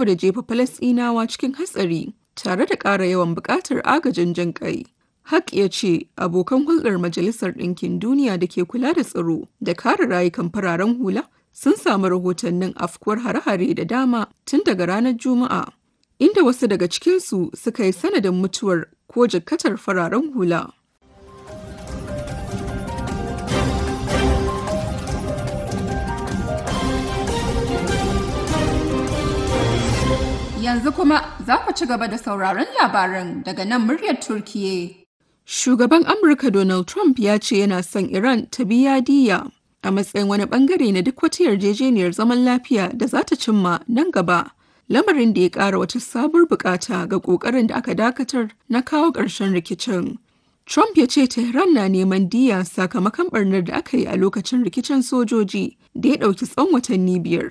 gaba da jefa Falasɗinawa cikin hatsari tare da ƙara yawan buƙatar agajin jin ƙai. Haq ya ce abokan hulɗar Majalisar Ɗinkin Duniya da ke kula da tsaro da kare rayukan fararen hula sun samu rahotannin afkuwar hare-hare da dama tun daga ranar Juma'a, inda wasu daga cikinsu suka yi sanadin mutuwar ko jikkatar fararen hula. Yanzu kuma za ku ci gaba da sauraron labaran daga nan muryar Turkiyya. Shugaban Amurka Donald Trump ya ce yana son Iran ta biya diyya a matsayin wani bangare na duk wata yarjejeniyar zaman lafiya da za ta cimma nan gaba, lamarin da ya ƙara wata sabuwar bukata ga ƙoƙarin da aka dakatar na kawo ƙarshen rikicin. Trump ya ce Tehran na neman diyya sakamakon ɓarnar da aka yi a lokacin rikicin sojoji da ya ɗauki tsawon watanni 5.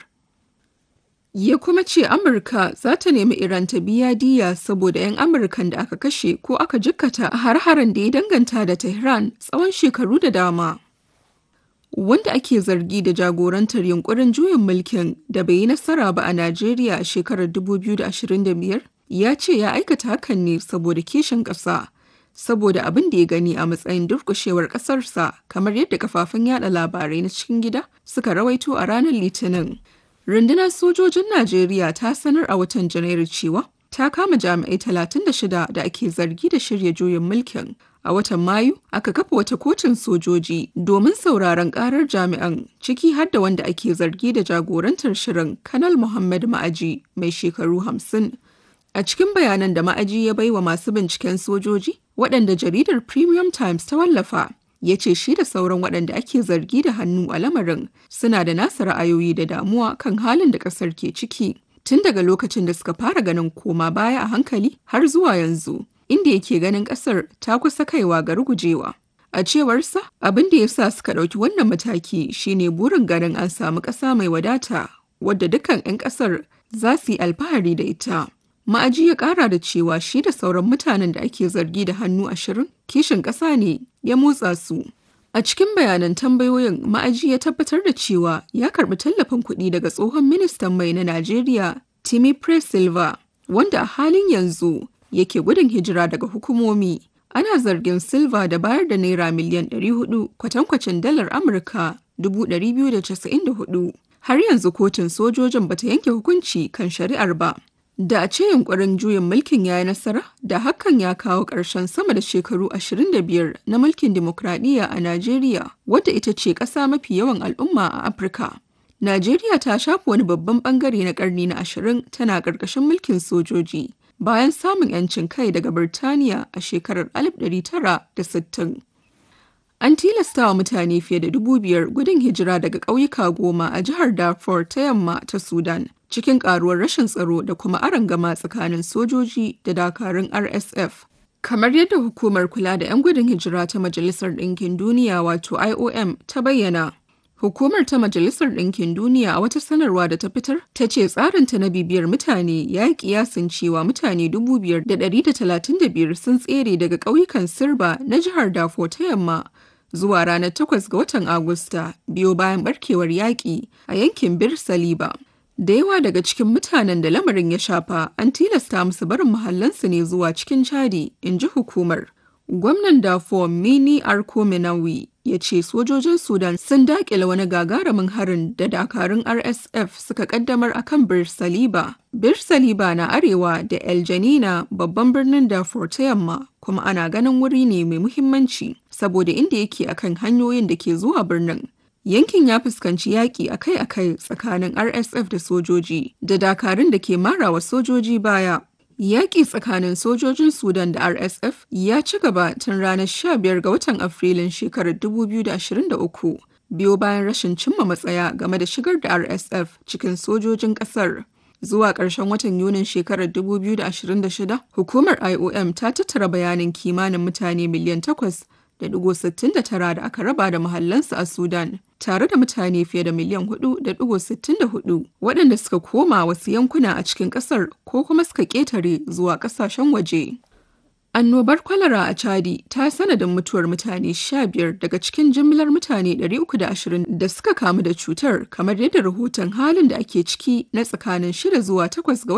Ya kuma ce Amurka za ta nemi Iran ta biya diyya saboda 'yan Amurkan da aka kashe ko aka jikkata a har-haren da ya danganta da Tehran tsawon shekaru da dama. Wanda ake zargi da jagorantar yunkurin juyin mulkin da bai yi nasara ba a Najeriya a shekarar 2025, ya ce ya aikata hakan ne saboda kishin ƙasa, saboda abin da ya gani a matsayin durƙushewar ƙasarsa, kamar yadda kafafen yada labarai na cikin gida suka rawaito a ranar Litinin. Rundunar sojojin Najeriya ta sanar a watan Janairu cewa ta kama jami'ai 36 da ake zargi da shirya juyin mulkin. A watan Mayu, aka kafa wata kotun sojoji domin sauraron karar jami'an, ciki har da wanda ake zargi da jagorantar shirin, Kanal Muhammad Ma'aji, mai shekaru 50. A cikin bayanan da Ma'aji ya baiwa masu binciken sojoji, waɗanda jaridar Premium Times ta wallafa, ya ce shi da sauran waɗanda ake zargi da hannu a lamarin suna da nasa ra'ayoyi da damuwa kan halin da ƙasar ke ciki tun daga lokacin da suka fara ganin koma baya a hankali har zuwa yanzu, inda yake ganin ƙasar ta kusa kaiwa ga rugujewa. A cewarsa, abin da ya sa suka ɗauki wannan mataki shine burin ganin an samu ƙasa mai wadata wadda dukkan 'yan ƙasar za su yi alfahari da ita. Ma'aji ya ƙara da cewa shi da sauran mutanen da ake zargi da hannu 20 kishin ƙasa ne ya motsa su. A cikin bayanan tambayoyin, Ma'aji ya tabbatar da cewa ya karɓi tallafin kuɗi daga tsohon ministan mai na Najeriya, Timi Silva, wanda a halin yanzu yake gudun hijira daga hukumomi. Ana zargin Silva da bayar da naira miliyan 400 kwatankwacin dalar Amurka 294. Har yanzu kotun sojojin bata yanke hukunci kan shari'ar ba. Da a ce yunkurin juyin mulkin ya yi nasara, da hakan ya kawo ƙarshen sama da shekaru 25 na mulkin dimokuraɗiyya a Najeriya, wadda ita ce ƙasa mafi yawan al'umma a Afirka. Najeriya ta shafi wani babban ɓangare na ƙarni na 20 tana ƙarƙashin mulkin sojoji, bayan samun 'yancin kai daga Birtaniya a shekarar 1960. An tilasta wa mutane fiye da 5,000 gudun hijira daga ƙauyuka 10 a jihar Darfur ta yamma ta Sudan, cikin ƙaruwar rashin tsaro da kuma arangama tsakanin sojoji da dakarun RSF. Kamar yadda hukumar kula da 'yan gudun hijira ta Majalisar Ɗinkin Duniya wato IOM ta bayyana. Hukumar ta Majalisar Ɗinkin Duniya a wata sanarwa da ta fitar ta ce tsarinta na bibiyar mutane ya yi kiyasin cewa mutane 5,135 sun tsere daga ƙauyukan Sirba na jihar Darfur ta yamma zuwa ranar 8 ga watan Agusta, biyo bayan barkewar yaƙi a yankin Bir Saliba. Da yawa daga cikin mutanen da lamarin ya shafa an tilasta musu barin mahallansu ne zuwa cikin Chadi, in ji hukumar. Gwamnan Darfur Mini Arko Menawi ya ce sojojin Sudan sun daƙile wani gagarumin harin da dakarun RSF suka kaddamar a kan Bir Saliba. Bir Saliba na arewa da El Janina, babban birnin Darfur ta yamma, kuma ana ganin wuri ne mai muhimmanci saboda inda yake akan hanyoyin da ke zuwa birnin. Yankin ya fuskanci yaƙi akai-akai tsakanin RSF da sojoji da dakarun da ke marawa sojoji baya. Yaƙi tsakanin sojojin Sudan da RSF ya ci gaba tun ranar 15 ga watan Afrilun shekarar 2023, biyo bayan rashin cimma matsaya game da shigar da RSF cikin sojojin ƙasar. Zuwa ƙarshen watan Yunin shekarar 2026, hukumar IOM ta tattara bayanin kimanin mutane miliyan 8.69 da aka raba da mahallansu a Sudan, tare da mutane fiye da miliyan 4.64 waɗanda suka koma wasu yankuna a cikin ƙasar ko kuma suka ƙetare zuwa ƙasashen waje. Annobar kwalara a Chadi ta sanadin mutuwar mutane 15 daga cikin jimlar mutane 320 da suka kamu da cutar, kamar yadda rahoton halin da ake ciki na tsakanin 6 zuwa 8 ga